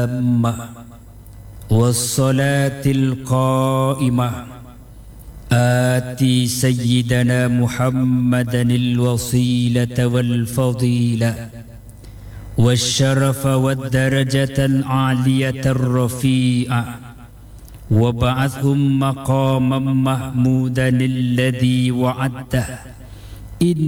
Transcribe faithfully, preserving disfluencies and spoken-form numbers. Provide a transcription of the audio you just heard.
التامة والصلاة القائمة آتي سيدنا محمدا الوسيلة والفضيلة والشرف والدرجة العالية الرفيعة وبعثهم مقاما محمودا الذي وعده.